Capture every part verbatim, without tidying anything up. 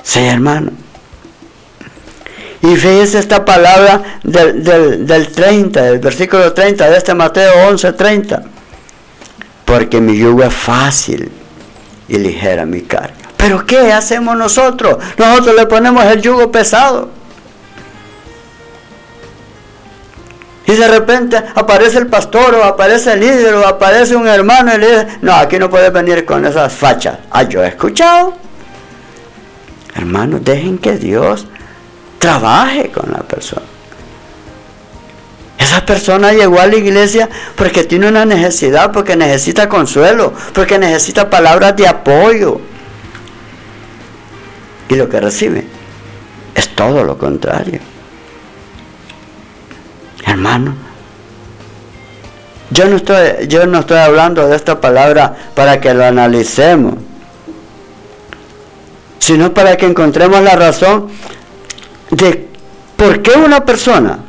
Sí, hermano. Y fíjese esta palabra del, del, del treinta, del versículo treinta de este Mateo once, treinta. Porque mi yugo es fácil y ligera mi carga. ¿Pero qué hacemos nosotros? Nosotros le ponemos el yugo pesado. Y de repente aparece el pastor o aparece el líder o aparece un hermano y le dice, no, aquí no puedes venir con esas fachas. Ah, yo he escuchado. Hermanos, dejen que Dios trabaje con la persona. Esa persona llegó a la iglesia porque tiene una necesidad, porque necesita consuelo, porque necesita palabras de apoyo. Y lo que recibe es todo lo contrario. Hermano, yo no estoy, yo no estoy hablando de esta palabra para que lo analicemos, sino para que encontremos la razón de por qué una persona,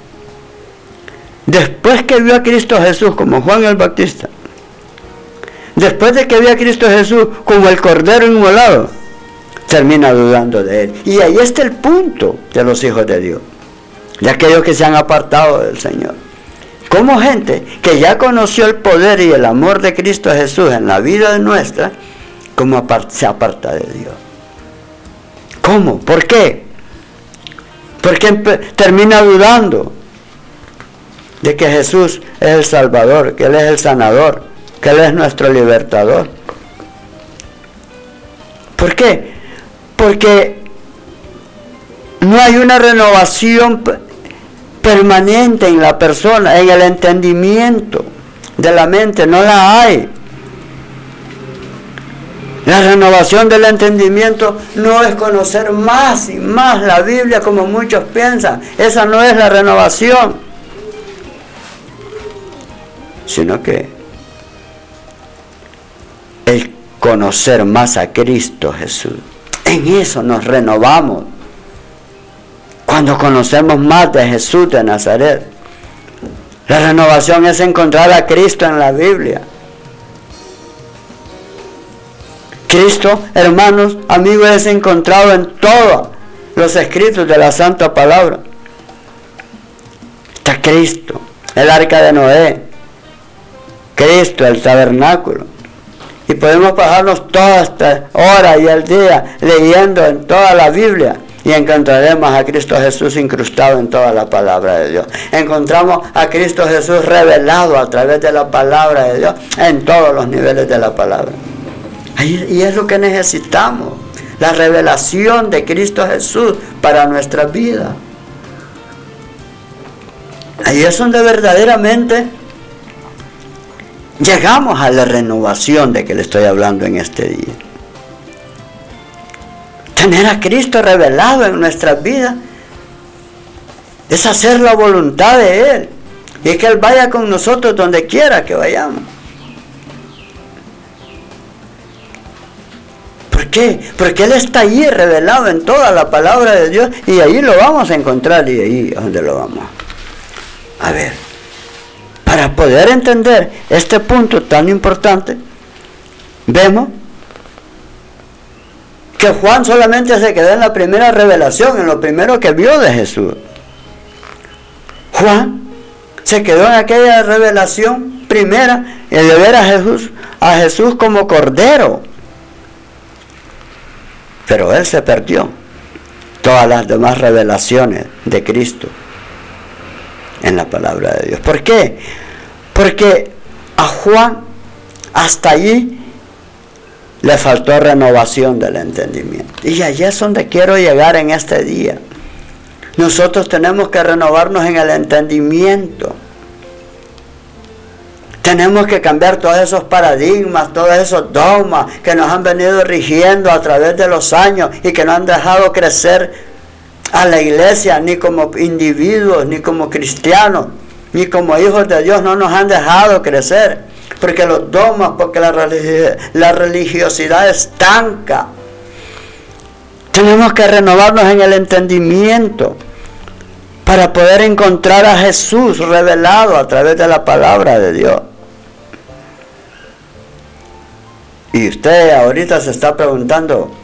después que vio a Cristo Jesús como Juan el Bautista, después de que vio a Cristo Jesús como el Cordero inmolado, termina dudando de Él. Y ahí está el punto de los hijos de Dios, de aquellos que se han apartado del Señor. Como gente que ya conoció el poder y el amor de Cristo Jesús en la vida nuestra, como se aparta de Dios. ¿Cómo? ¿Por qué? Porque termina dudando de que Jesús es el Salvador, que Él es el sanador, que Él es nuestro libertador. ¿Por qué? Porque no hay una renovación permanente en la persona, en el entendimiento de la mente, no la hay. La renovación del entendimiento no es conocer más y más la Biblia como muchos piensan. Esa no es la renovación. Sino que el conocer más a Cristo Jesús. En eso nos renovamos. Cuando conocemos más de Jesús de Nazaret. La renovación es encontrar a Cristo en la Biblia. Cristo, hermanos, amigos, es encontrado en todos los escritos de la Santa Palabra. Está Cristo, el arca de Noé, Cristo, el tabernáculo. Y podemos pasarnos toda esta hora y el día leyendo en toda la Biblia y encontraremos a Cristo Jesús incrustado en toda la palabra de Dios. Encontramos a Cristo Jesús revelado a través de la palabra de Dios en todos los niveles de la palabra. Y es lo que necesitamos, la revelación de Cristo Jesús para nuestra vida. Ahí es donde verdaderamente llegamos a la renovación de que le estoy hablando en este día. Tener a Cristo revelado en nuestras vidas es hacer la voluntad de Él y que Él vaya con nosotros donde quiera que vayamos. ¿Por qué? Porque Él está allí revelado en toda la palabra de Dios y ahí lo vamos a encontrar y ahí es donde lo vamos a ver. Para poder entender este punto tan importante, vemos que Juan solamente se quedó en la primera revelación, en lo primero que vio de Jesús. Juan se quedó en aquella revelación primera, el de ver a Jesús, a Jesús como Cordero. Pero él se perdió todas las demás revelaciones de Cristo en la palabra de Dios. ¿Por qué? Porque a Juan hasta allí le faltó renovación del entendimiento. Y allí es donde quiero llegar en este día. Nosotros tenemos que renovarnos en el entendimiento. Tenemos que cambiar todos esos paradigmas, todos esos dogmas que nos han venido rigiendo a través de los años y que no han dejado crecer a la iglesia, ni como individuos, ni como cristianos, ni como hijos de Dios, no nos han dejado crecer. Porque los dogmas, porque la, religi- la religiosidad estanca. Tenemos que renovarnos en el entendimiento para poder encontrar a Jesús revelado a través de la palabra de Dios. Y usted ahorita se está preguntando,